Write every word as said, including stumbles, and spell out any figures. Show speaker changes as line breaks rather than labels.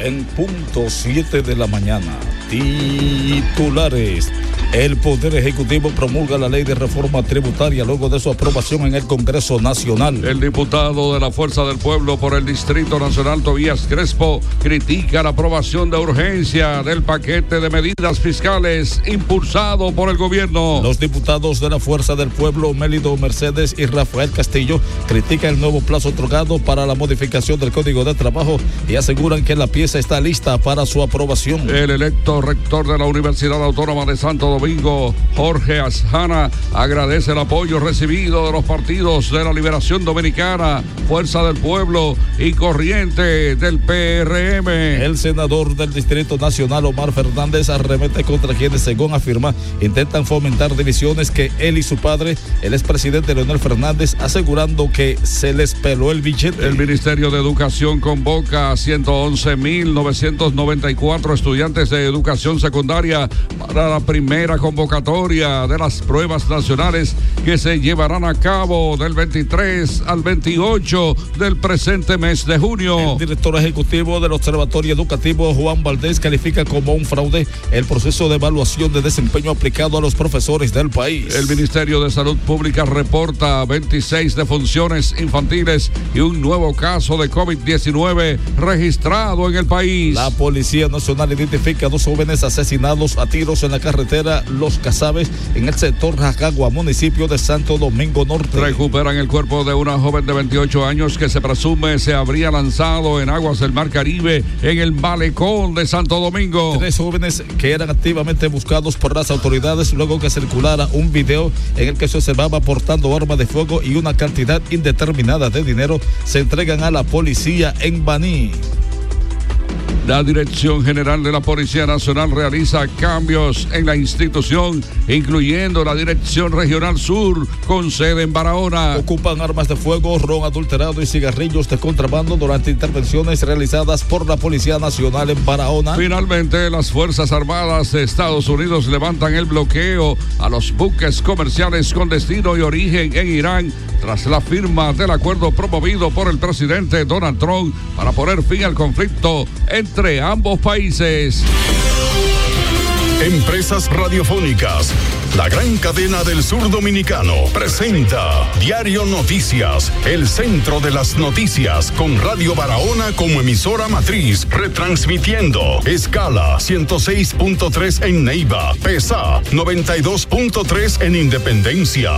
en punto siete de la mañana. Titulares. El Poder Ejecutivo promulga la ley de reforma tributaria luego de su aprobación en el Congreso Nacional.
El diputado de la Fuerza del Pueblo por el Distrito Nacional, Tobías Crespo, critica la aprobación de urgencia del paquete de medidas fiscales impulsado por el gobierno.
Los diputados de la Fuerza del Pueblo, Mélido Mercedes y Rafael Castillo, critican el nuevo plazo otorgado para la modificación del Código de Trabajo y aseguran que la pieza está lista para su aprobación.
El electo rector de la Universidad Autónoma de Santo Domingo, Jorge Asjana, agradece el apoyo recibido de los partidos de la Liberación Dominicana, Fuerza del Pueblo y Corriente del P R M.
El senador del Distrito Nacional, Omar Fernández, arremete contra quienes, según afirma, intentan fomentar divisiones que él y su padre, el expresidente Leonel Fernández, asegurando que se les peló el billete.
El Ministerio de Educación convoca a ciento once mil novecientos noventa y cuatro estudiantes de educación secundaria para la primera convocatoria de las pruebas nacionales que se llevarán a cabo del veintitrés al veintiocho del presente mes de junio.
El director ejecutivo del Observatorio Educativo, Juan Valdés, califica como un fraude el proceso de evaluación de desempeño aplicado a los profesores del país.
El Ministerio de Salud Pública reporta veintiséis defunciones infantiles y un nuevo caso de COVID diecinueve registrado en el país.
La Policía Nacional identifica a dos jóvenes asesinados a tiros en la carretera Los Casabes, en el sector Jacagua, municipio de Santo Domingo Norte.
Recuperan el cuerpo de una joven de veintiocho años que se presume se habría lanzado en aguas del Mar Caribe en el malecón de Santo Domingo.
Tres jóvenes que eran activamente buscados por las autoridades luego que circulara un video en el que se observaba portando arma de fuego y una cantidad indeterminada de dinero se entregan a la policía en Baní.
La Dirección General de la Policía Nacional realiza cambios en la institución, incluyendo la Dirección Regional Sur, con sede en Barahona.
Ocupan armas de fuego, ron adulterado y cigarrillos de contrabando durante intervenciones realizadas por la Policía Nacional en Barahona.
Finalmente, las Fuerzas Armadas de Estados Unidos levantan el bloqueo a los buques comerciales con destino y origen en Irán tras la firma del acuerdo promovido por el presidente Donald Trump para poner fin al conflicto entre ambos países.
Empresas Radiofónicas, la gran cadena del sur dominicano, presenta Diario Noticias, el centro de las noticias, con Radio Barahona como emisora matriz, retransmitiendo escala ciento seis punto tres en Neiva, P E S A noventa y dos punto tres en Independencia.